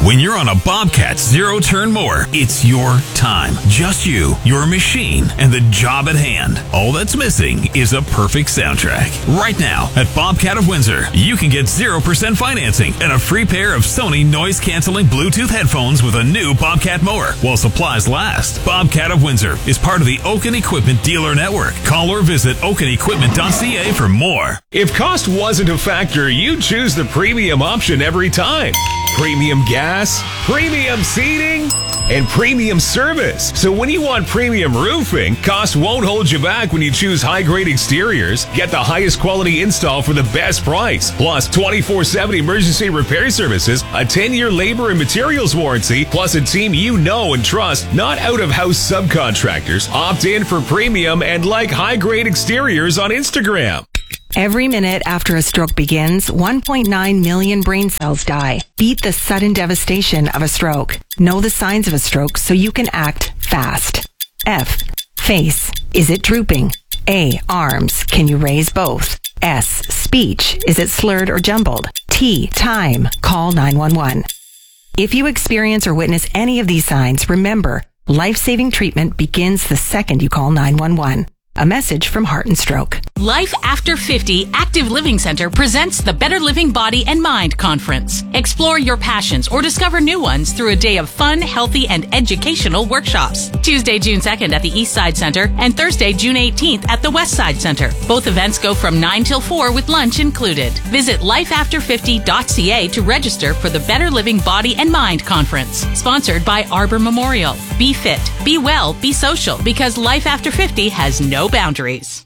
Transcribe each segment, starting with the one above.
When you're on a Bobcat zero-turn mower, it's your time. Just you, your machine, and the job at hand. All that's missing is a perfect soundtrack. Right now, at Bobcat of Windsor, you can get 0% financing and a free pair of Sony noise-canceling Bluetooth headphones with a new Bobcat mower while supplies last. Bobcat of Windsor is part of the Oaken Equipment Dealer Network. Call or visit oakenequipment.ca for more. If cost wasn't a factor, you'd choose the premium option every time. Premium gas, premium seating, and premium service. So when you want premium roofing, cost won't hold you back when you choose high-grade exteriors. Get the highest quality install for the best price. Plus 24/7 emergency repair services, a 10-year labor and materials warranty, plus a team you know and trust, not out-of-house subcontractors. Opt in for premium and like high-grade exteriors on Instagram. Every minute after a stroke begins, 1.9 million brain cells die. Beat the sudden devastation of a stroke. Know the signs of a stroke so you can act fast. F. Face. Is it drooping? A. Arms. Can you raise both? S. Speech. Is it slurred or jumbled? T. Time. Call 911. If you experience or witness any of these signs, remember, life-saving treatment begins the second you call 911. A message from Heart and Stroke. Life After 50 Active Living Center presents the Better Living Body and Mind Conference. Explore your passions or discover new ones through a day of fun, healthy, and educational workshops. Tuesday, June 2nd at the East Side Center and Thursday, June 18th at the West Side Center. Both events go from 9 till 4 with lunch included. Visit lifeafter50.ca to register for the Better Living Body and Mind Conference. Sponsored by Arbor Memorial. Be fit, be well, be social, because life after 50 has no boundaries.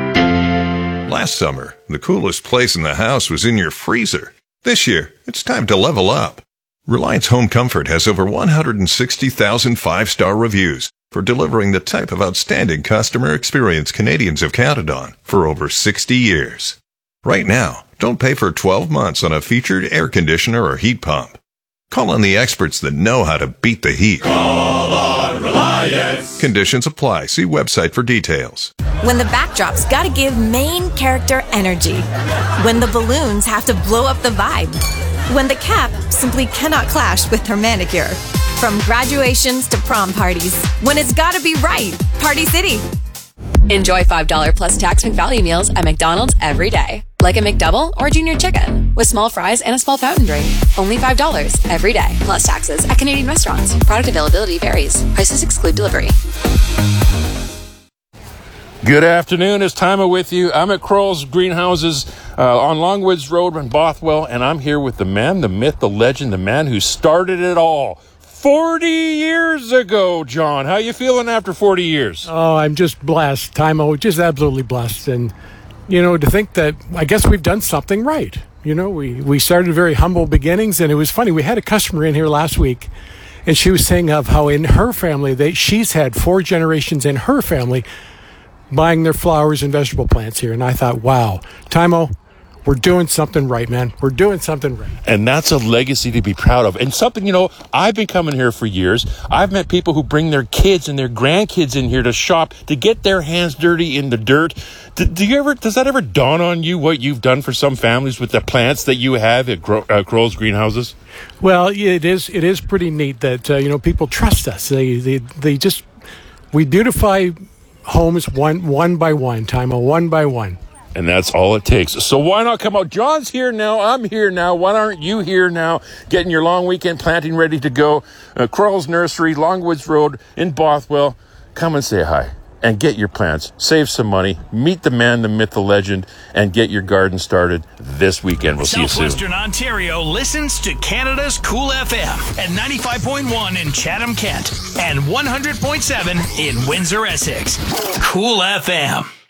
Last summer, the coolest place in the house was in your freezer. This year, it's time to level up. Reliance Home Comfort has over 160,000 five-star reviews for delivering the type of outstanding customer experience Canadians have counted on for over 60 years. Right now, don't pay for 12 months on a featured air conditioner or heat pump. Call on the experts that know how to beat the heat. Call on Reliance. Conditions apply. See website for details. When the backdrop's gotta give main character energy. When the balloons have to blow up the vibe. When the cap simply cannot clash with her manicure. From graduations to prom parties. When it's gotta be right. Party City. Enjoy $5 plus tax McValue meals at McDonald's every day. Like a McDouble or Junior Chicken with small fries and a small fountain drink. Only $5 every day plus taxes at Canadian restaurants. Product availability varies. Prices exclude delivery. Good afternoon. It's Timo with you. I'm at Kroll's Greenhouses on Longwoods Road in Bothwell, and I'm here with the man, the myth, the legend, the man who started it all 40 years ago. John, how you feeling after 40 years? Oh, I'm just blessed, Timo, just absolutely blessed. And, you know, to think that I guess we've done something right. You know, we started very humble beginnings, and it was funny. We had a customer in here last week, and she was saying of how in her family, she's had 4 generations in her family buying their flowers and vegetable plants here. And I thought, wow, Timo, we're doing something right, man. We're doing something right. And that's a legacy to be proud of. And something, you know, I've been coming here for years. I've met people who bring their kids and their grandkids in here to shop, to get their hands dirty in the dirt. Does that ever dawn on you what you've done for some families with the plants that you have at Kroll's Greenhouses? Well, it is pretty neat that, you know, people trust us. We beautify homes one by one, Timo, one by one. And that's all it takes. So why not come out? John's here now. I'm here now. Why aren't you here now? Getting your long weekend planting ready to go. Kroll's Nursery, Longwoods Road in Bothwell. Come and say hi and get your plants. Save some money. Meet the man, the myth, the legend, and get your garden started this weekend. We'll see you soon. Southwestern Ontario listens to Canada's Cool FM at 95.1 in Chatham, Kent, and 100.7 in Windsor, Essex. Cool FM.